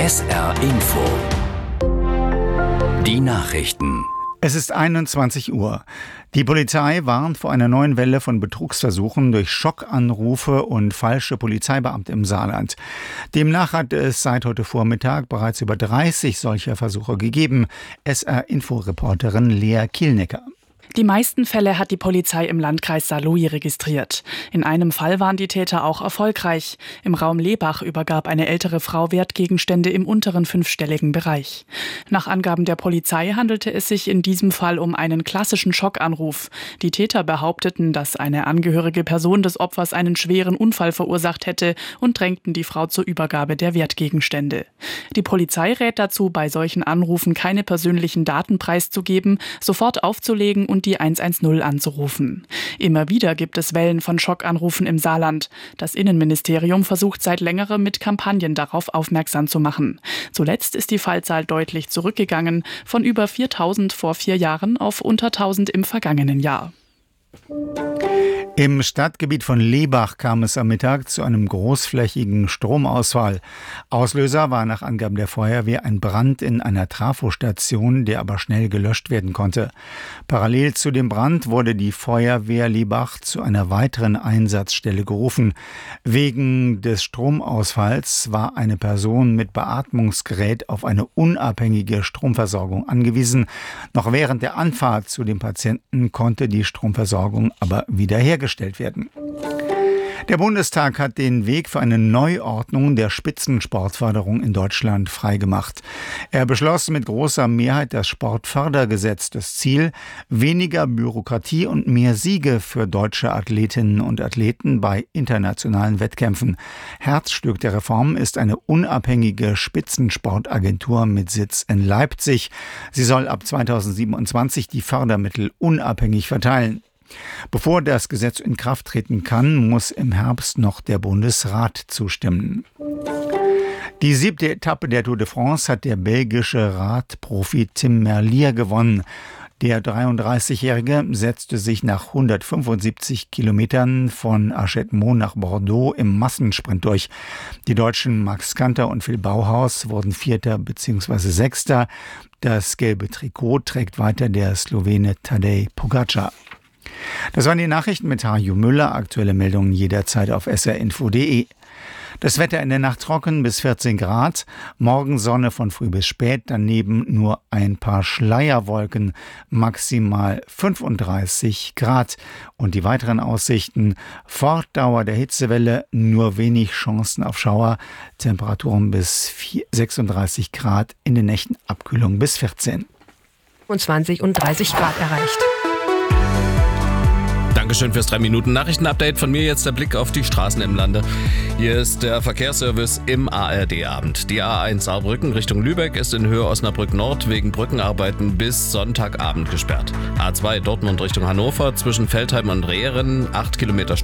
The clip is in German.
SR Info. Die Nachrichten. Es ist 21 Uhr. Die Polizei warnt vor einer neuen Welle von Betrugsversuchen durch Schockanrufe und falsche Polizeibeamte im Saarland. Demnach hat es seit heute Vormittag bereits über 30 solcher Versuche gegeben. SR-Info-Reporterin Lea Kielnecker. Die meisten Fälle hat die Polizei im Landkreis Saarlouis registriert. In einem Fall waren die Täter auch erfolgreich. Im Raum Lebach übergab eine ältere Frau Wertgegenstände im unteren fünfstelligen Bereich. Nach Angaben der Polizei handelte es sich in diesem Fall um einen klassischen Schockanruf. Die Täter behaupteten, dass eine angehörige Person des Opfers einen schweren Unfall verursacht hätte und drängten die Frau zur Übergabe der Wertgegenstände. Die Polizei rät dazu, bei solchen Anrufen keine persönlichen Daten preiszugeben, sofort aufzulegen und die 110 anzurufen. Immer wieder gibt es Wellen von Schockanrufen im Saarland. Das Innenministerium versucht seit längerem mit Kampagnen darauf aufmerksam zu machen. Zuletzt ist die Fallzahl deutlich zurückgegangen, von über 4.000 vor 4 Jahren auf unter 1.000 im vergangenen Jahr. Im Stadtgebiet von Lebach kam es am Mittag zu einem großflächigen Stromausfall. Auslöser war nach Angaben der Feuerwehr ein Brand in einer Trafostation, der aber schnell gelöscht werden konnte. Parallel zu dem Brand wurde die Feuerwehr Lebach zu einer weiteren Einsatzstelle gerufen. Wegen des Stromausfalls war eine Person mit Beatmungsgerät auf eine unabhängige Stromversorgung angewiesen. Noch während der Anfahrt zu dem Patienten konnte die Stromversorgung aber wiederhergestellt werden. Der Bundestag hat den Weg für eine Neuordnung der Spitzensportförderung in Deutschland freigemacht. Er beschloss mit großer Mehrheit das Sportfördergesetz. Das Ziel: weniger Bürokratie und mehr Siege für deutsche Athletinnen und Athleten bei internationalen Wettkämpfen. Herzstück der Reform ist eine unabhängige Spitzensportagentur mit Sitz in Leipzig. Sie soll ab 2027 die Fördermittel unabhängig verteilen. Bevor das Gesetz in Kraft treten kann, muss im Herbst noch der Bundesrat zustimmen. Die 7. Etappe der Tour de France hat der belgische Radprofi Tim Merlier gewonnen. Der 33-Jährige setzte sich nach 175 Kilometern von Archetmont nach Bordeaux im Massensprint durch. Die Deutschen Max Kanter und Phil Bauhaus wurden 4. bzw. 6. Das gelbe Trikot trägt weiter der Slowene Tadej Pogačar. Das waren die Nachrichten mit Harjo Müller. Aktuelle Meldungen jederzeit auf srinfo.de. Das Wetter in der Nacht trocken bis 14 Grad. Morgen Sonne von früh bis spät. Daneben nur ein paar Schleierwolken. Maximal 35 Grad. Und die weiteren Aussichten: Fortdauer der Hitzewelle, nur wenig Chancen auf Schauer. Temperaturen bis 36 Grad. In den Nächten Abkühlung bis 14. 20 und 30 Grad erreicht. Dankeschön fürs 3-Minuten-Nachrichten-Update. Von mir jetzt der Blick auf die Straßen im Lande. Hier ist der Verkehrsservice im ARD-Abend. Die A1 Saarbrücken Richtung Lübeck ist in Höhe Osnabrück Nord wegen Brückenarbeiten bis Sonntagabend gesperrt. A2 Dortmund Richtung Hannover zwischen Veltheim und Rehren 8 Kilometer